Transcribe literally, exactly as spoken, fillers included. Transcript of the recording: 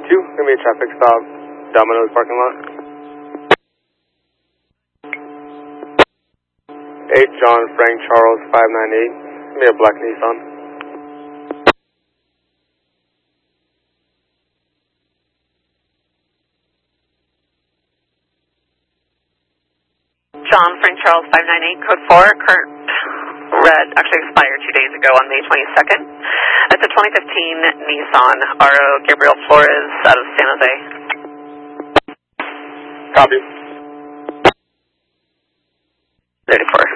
two, give me a traffic stop, Domino's parking lot. eight John Frank Charles five nine eight, give me a black Nissan. John Frank Charles five nine eight, code four, current red, actually expired two days ago on May twenty-second. It's a twenty fifteen Nissan R O Gabriel Flores out of San Jose. Copy. thirty-four.